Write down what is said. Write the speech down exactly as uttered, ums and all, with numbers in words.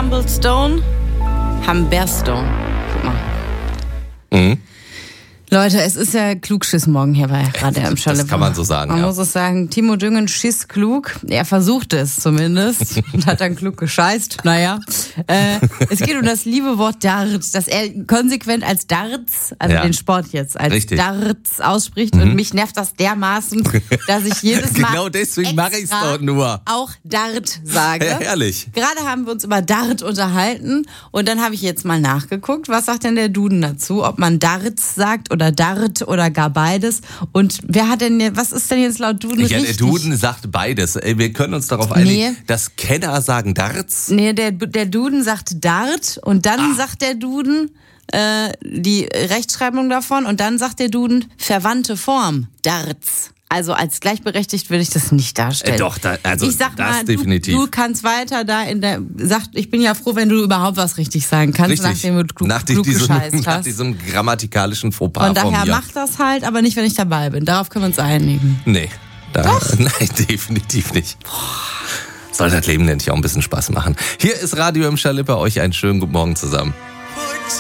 Humblestone, Humberstone. Guck mal. Mhm. Leute, es ist ja Klugschiss morgen hier bei Radio im Schalippe. Das kann man so sagen, Man ja. muss es sagen, Timo Düngen schiss klug. Er versucht es zumindest und hat dann klug gescheißt. Naja, äh, es geht um das liebe Wort Darts, das er konsequent als Darts, also Ja. den Sport jetzt, als Richtig. Darts ausspricht. Und mich nervt das dermaßen, dass ich jedes Mal Genau deswegen mache ich's extra doch nur. auch Dart sage. Ja, herrlich. Gerade haben wir uns über Dart unterhalten und dann habe ich jetzt mal nachgeguckt, was sagt denn der Duden dazu, ob man Darts sagt oder Dart oder gar beides. Und wer hat denn, was ist denn jetzt laut Duden Ja, richtig? der Duden sagt beides. Ey, Wir können uns darauf einigen, Nee. dass Kenner sagen Darts. Nee, der, der Duden sagt Dart und dann Ah. sagt der Duden äh, die Rechtschreibung davon und dann sagt der Duden verwandte Form, Darts. Also als gleichberechtigt würde ich das nicht darstellen. Äh, doch, da, also ich sag das mal, definitiv. Du, du kannst weiter da in der, sag, ich bin ja froh, wenn du überhaupt was richtig sagen kannst, Richtig. nachdem du klug, nach, klug diesem, gescheißt nach hast. diesem grammatikalischen Fauxpas Von von daher mir. mach das halt, aber nicht, wenn ich dabei bin. Darauf können wir uns einigen. Nee. Da, nein, definitiv nicht. Soll das Leben endlich auch ein bisschen Spaß machen. Hier ist Radio im Schalippe. Euch einen schönen guten Morgen zusammen.